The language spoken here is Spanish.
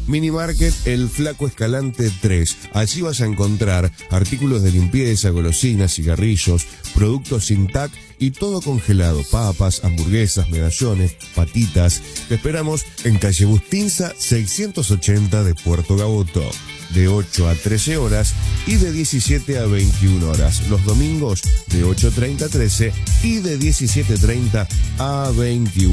Minimarket El Flaco Escalante 3. Allí vas a encontrar artículos de limpieza, golosinas, cigarrillos, productos sin TAC y todo congelado. Papas, hamburguesas, medallones, patitas. Te esperamos en calle Bustinza 680 de Puerto Gaboto, de 8 a 13 horas y de 17 a 21 horas. Los domingos de 8:30 a 13 y de 17:30 a 21.